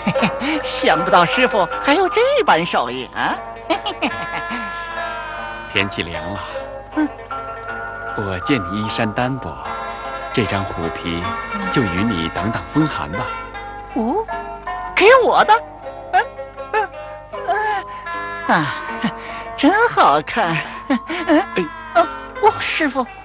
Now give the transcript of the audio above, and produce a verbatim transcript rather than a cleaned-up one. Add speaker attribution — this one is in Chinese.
Speaker 1: 想不到师傅还有这般手艺啊！
Speaker 2: 天气凉了，嗯，我见你衣衫单薄，这张虎皮就与你挡挡风寒吧。
Speaker 1: 哦，给我的，嗯嗯嗯啊，真好看。嗯，哎，哦，哦，师傅。